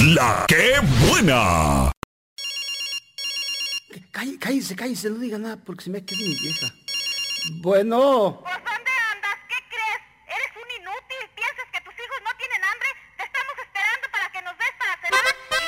La que buena. Cállese, no diga nada porque se me ha quedado mi vieja. Bueno.